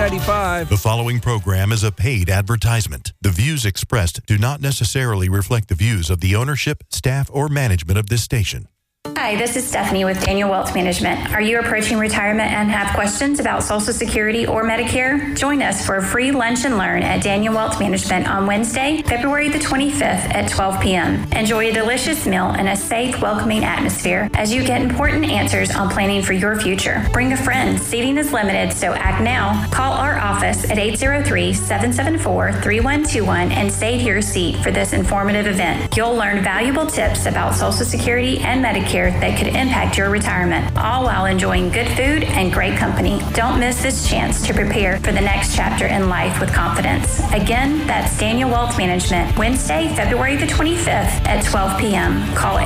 $2.95. The following program is a paid advertisement. The views expressed do not necessarily reflect the views of the ownership, staff, or management of this station. Hi, this is Stephanie with Daniel Wealth Management. Are you approaching retirement and have questions about Social Security or Medicare? Join us for a free lunch and learn at Daniel Wealth Management on Wednesday, February the 25th at 12 p.m. Enjoy a delicious meal in a safe, welcoming atmosphere as you get important answers on planning for your future. Bring a friend. Seating is limited, so act now. Call our office at 803-774-3121 and save your seat for this informative event. You'll learn valuable tips about Social Security and Medicare that could impact your retirement, all while enjoying good food and great company. Don't miss this chance to prepare for the next chapter in life with confidence. Again, that's Daniel Wealth Management, Wednesday, February the 25th at 12 p.m. Call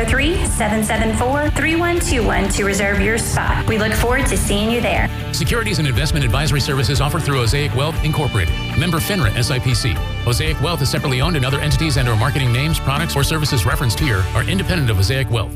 803-774-3121 to reserve your spot. We look forward to seeing you there. Securities and investment advisory services offered through Osaic Wealth Incorporated. Member FINRA SIPC. Osaic Wealth is separately owned, and other entities and/or marketing names, products, or services referenced here are independent of Osaic Wealth.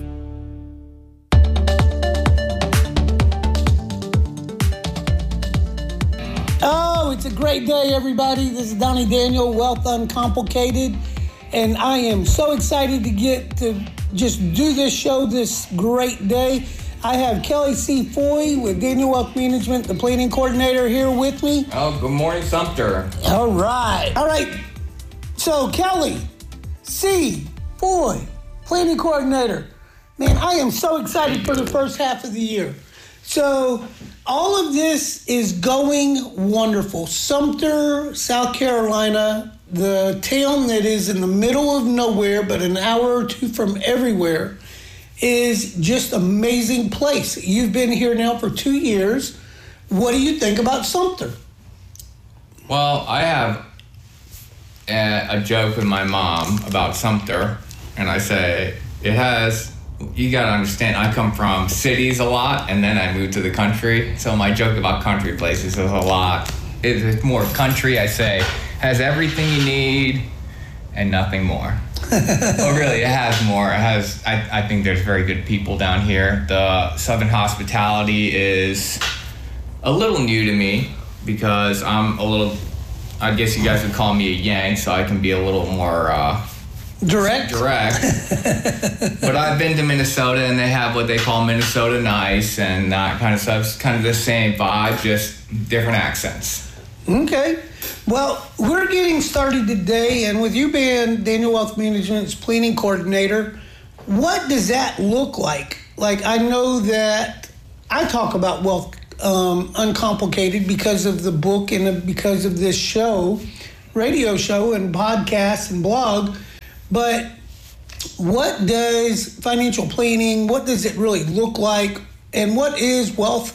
Oh, it's a great day, everybody. This is Donnie Daniel, Wealth Uncomplicated, and I am so excited to get to just do this show this great day. I have Kelly C. Foy with Daniel Wealth Management, the planning coordinator, here with me. Oh, good morning, Sumter. All right. So, Kelly C. Foy, planning coordinator. Man, I am so excited for the first half of the year. So, all of this is going wonderful. Sumter, South Carolina, the town that is in the middle of nowhere, but an hour or two from everywhere, is just an amazing place. You've been here now for 2 years. What do you think about Sumter? Well, I have a joke with my mom about Sumter, and I say, you got to understand, I come from cities a lot, and then I moved to the country. So my joke about country places is a lot. It's more country, I say, has everything you need and nothing more. Well, really, it has more. I think there's very good people down here. The Southern hospitality is a little new to me because I guess you guys would call me a Yank, so I can be a little more... Direct. But I've been to Minnesota, and they have what they call Minnesota Nice and that kind of stuff. It's kind of the same vibe, just different accents. Okay. Well, we're getting started today, and with you being Daniel Wealth Management's planning coordinator, what does that look like? Like, I know that I talk about wealth uncomplicated because of the book and because of this show, radio show and podcast and blog. But what does financial planning, what does it really look like? And what is Wealth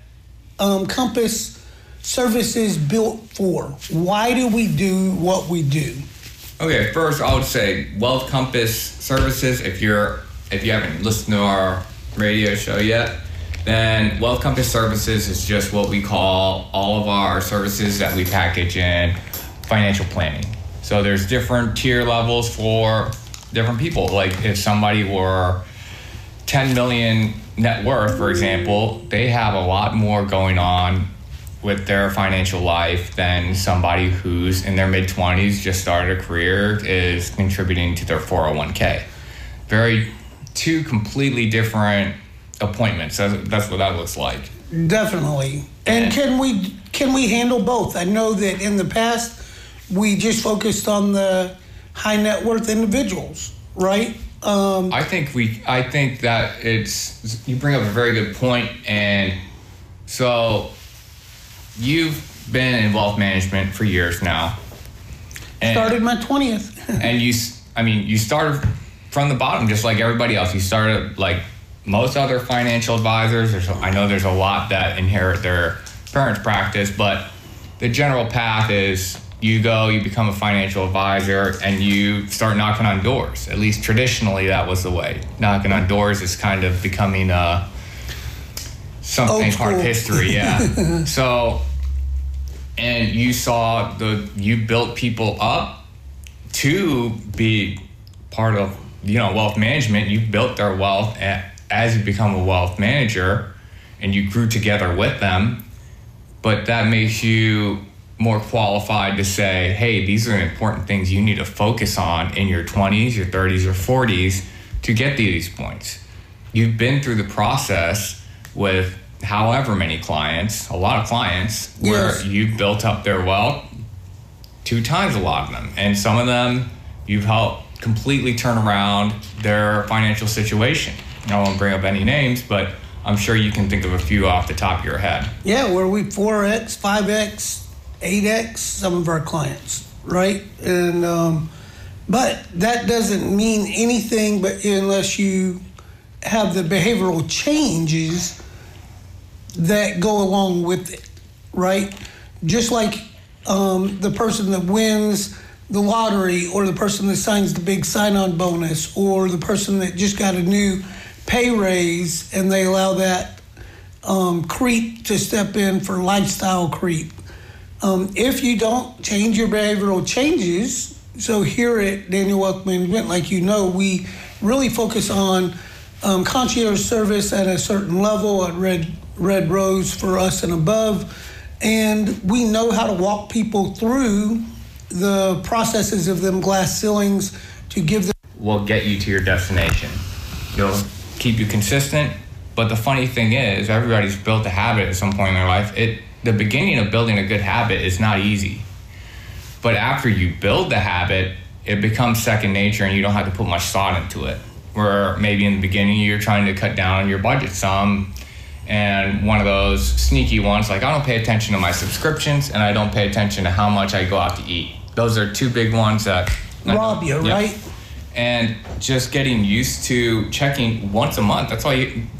Compass Services built for? Why do we do what we do? Okay, first I would say Wealth Compass Services, if you haven't listened to our radio show yet, then Wealth Compass Services is just what we call all of our services that we package in financial planning. So there's different tier levels for different people. Like if somebody were 10 million net worth, for example, they have a lot more going on with their financial life than somebody who's in their mid-20s, just started a career, is contributing to their 401k. Two completely different appointments. That's what that looks like. Definitely. And can we handle both? I know that in the past, we just focused on the high net worth individuals, right? I think that you bring up a very good point. And so you've been in wealth management for years now. Started my 20th. And you started from the bottom, just like everybody else. You started like most other financial advisors. I know there's a lot that inherit their parents' practice, but the general path is you become a financial advisor, and you start knocking on doors. At least traditionally, that was the way. Knocking on doors is kind of becoming something part of history, yeah. So, and you built people up to be part of, wealth management. You built their wealth as you become a wealth manager, and you grew together with them. but that makes you more qualified to say, hey, these are important things you need to focus on in your 20s, your 30s, or 40s to get to these points. You've been through the process with however many clients, a lot of clients, where you've built up their wealth 2 times a lot of them. And some of them you've helped completely turn around their financial situation. I won't bring up any names, but I'm sure you can think of a few off the top of your head. Yeah, where we 4X, 5X, 8X some of our clients, right? And but that doesn't mean anything but unless you have the behavioral changes that go along with it, right? Just like the person that wins the lottery, or the person that signs the big sign-on bonus, or the person that just got a new pay raise and they allow that creep to step in for lifestyle creep. If you don't change your behavioral changes, so here at Daniel Wealth Management, like you know, we really focus on concierge service at a certain level at Red Rose for us and above, and we know how to walk people through the processes of them glass ceilings to give them. Will get you to your destination. It'll keep you consistent, but the funny thing is, everybody's built a habit at some point in their life. The beginning of building a good habit is not easy, but after you build the habit, it becomes second nature and you don't have to put much thought into it. Where maybe in the beginning you're trying to cut down on your budget some, and one of those sneaky ones, like I don't pay attention to my subscriptions and I don't pay attention to how much I go out to eat. Those are 2 big ones that rob you, right? And just getting used to checking once a month. That's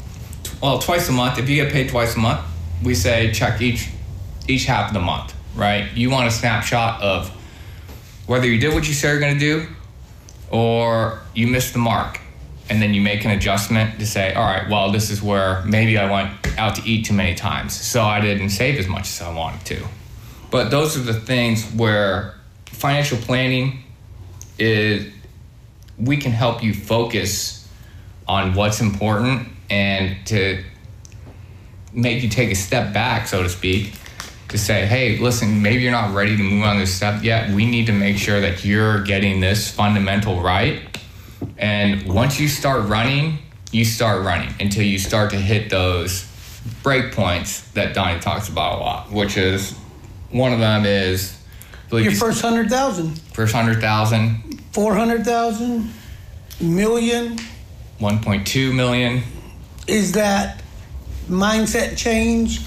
all twice a month. If you get paid twice a month, we say check each half of the month, right? You want a snapshot of whether you did what you said you're going to do or you missed the mark. And then you make an adjustment to say, all right, well, this is where maybe I went out to eat too many times, so I didn't save as much as I wanted to. But those are the things where financial planning is, we can help you focus on what's important and to make you take a step back, so to speak, to say, hey, listen, maybe you're not ready to move on this step yet. We need to make sure that you're getting this fundamental right. And once you start running, you start running until you start to hit those break points that Donnie talks about a lot, which is, one of them is your first 100,000. First 100,000. 400,000, million. 1.2 million. Is that mindset change?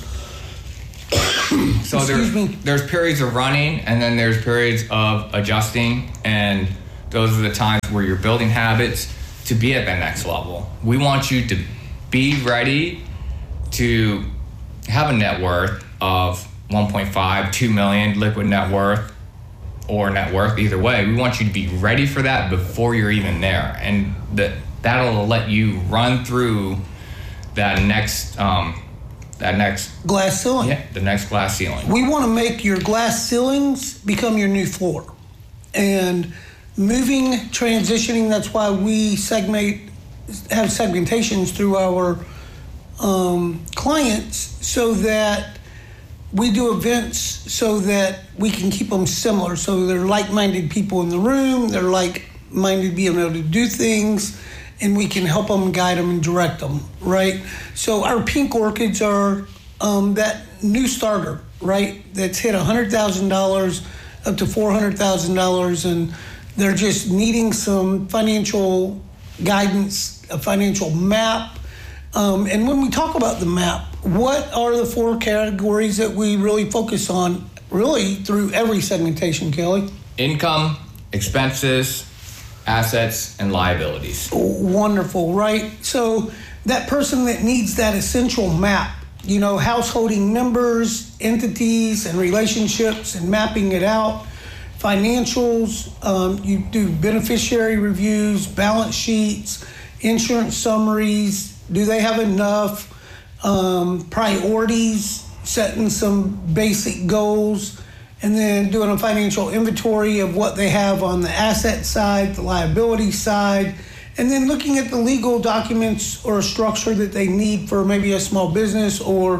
So there's periods of running, and then there's periods of adjusting, and those are the times where you're building habits to be at the next level. We want you to be ready to have a net worth of 1.5, 2 million, liquid net worth, or net worth, either way. We want you to be ready for that before you're even there. And that'll let you run through that next glass ceiling. Yeah, the next glass ceiling. We want to make your glass ceilings become your new floor. And transitioning, that's why we have segmentations through our clients, so that we do events so that we can keep them similar. So they're like-minded people in the room, they're like-minded being able to do things, and we can help them, guide them, and direct them, right? So our pink orchids are that new starter, right? That's hit $100,000 up to $400,000, and they're just needing some financial guidance, a financial map. And when we talk about the map, what are the 4 categories that we really focus on, really through every segmentation, Kelly? Income, expenses, assets, and liabilities. Wonderful, right? So that person that needs that essential map, householding members, entities, and relationships, and mapping it out. Financials, you do beneficiary reviews, balance sheets, insurance summaries. Do they have enough? Priorities, setting some basic goals, and then doing a financial inventory of what they have on the asset side, the liability side, and then looking at the legal documents or structure that they need for maybe a small business or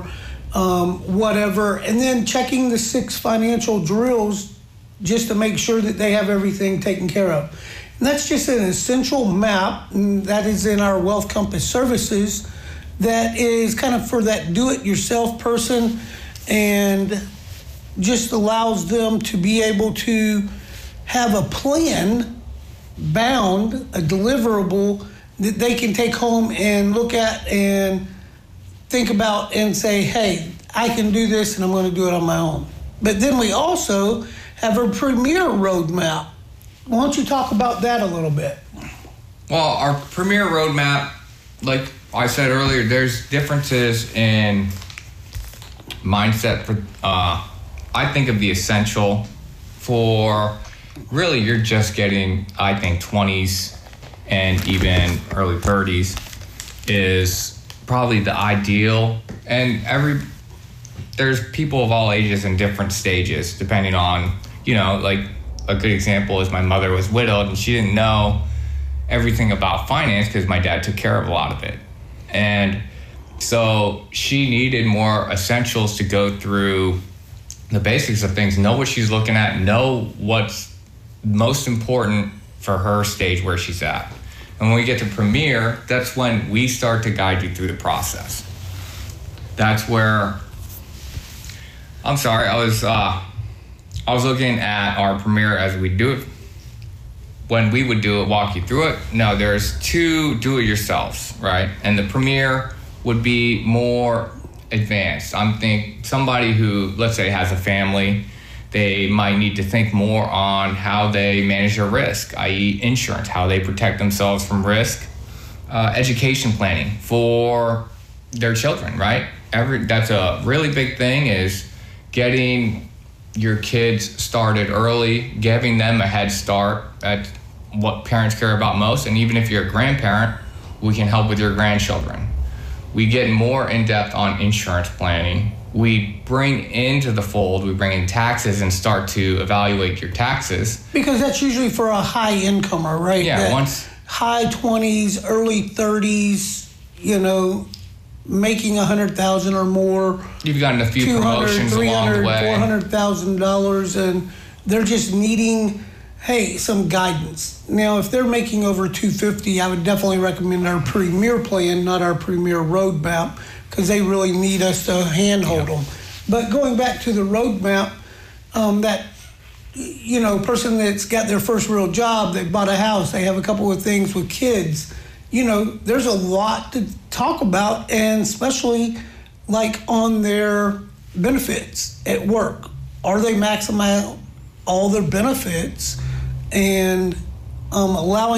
whatever, and then checking the 6 financial drills just to make sure that they have everything taken care of. And that's just an essential map, and that is in our Wealth Compass services, that is kind of for that do-it-yourself person, and just allows them to be able to have a plan bound, a deliverable that they can take home and look at and think about and say, hey, I can do this and I'm going to do it on my own. But then we also have a Premier roadmap. Why don't you talk about that a little bit? Well, our Premier roadmap, like I said earlier, there's differences in mindset. For I think of the essential for really you're just getting, I think, 20s and even early 30s is probably the ideal. And there's people of all ages in different stages, depending on, like a good example is my mother was widowed and she didn't know everything about finance because my dad took care of a lot of it. And so she needed more essentials to go through the basics of things, know what she's looking at, know what's most important for her stage where she's at. And when we get to Premier, that's when we start to guide you through the process. That's where, I was looking at our Premier as we do it. When we would do it, walk you through it. No, there's 2 do-it-yourselves, right? And the Premier would be more advanced. I'm thinking somebody who, let's say, has a family, they might need to think more on how they manage their risk, i.e. insurance, how they protect themselves from risk, education planning for their children, right? That's a really big thing, is getting your kids started early, giving them a head start. That's what parents care about most. And even if you're a grandparent, we can help with your grandchildren. We get more in-depth on insurance planning. We bring into the fold, we bring in taxes and start to evaluate your taxes. Because that's usually for a high incomer, right? Yeah, once high 20s, early 30s, making $100,000 or more. You've gotten a few promotions along the way. $400,000, and they're just needing, some guidance. Now, if they're making over $250,000, I would definitely recommend our Premier plan, not our Premier roadmap, because they really need us to handhold them. But going back to the roadmap, that person that's got their first real job, they bought a house, they have a couple of things with kids, there's a lot to talk about, and especially like on their benefits at work. Are they maximizing all their benefits and allowing